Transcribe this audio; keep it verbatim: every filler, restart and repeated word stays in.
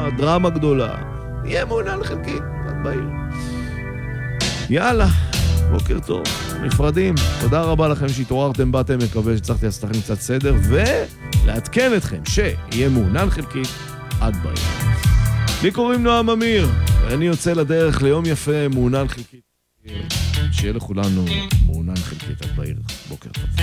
דרמה גדולה, יהיה מעונן חלקית עד בעיר. יאללה, בוקר טוב, נפרדים. תודה רבה לכם שהתעוררתם, באתם, מקווה שצריכתי לעשות לכם קצת סדר, ולעדכן אתכם שיהיה מעונן חלקית עד בעיר. לי קוראים נועם אמיר, ואני יוצא לדרך ליום יפה, מעונן חלקית. שיהיה לכולנו מעונן חלקית עד בעיר. בוקר טוב.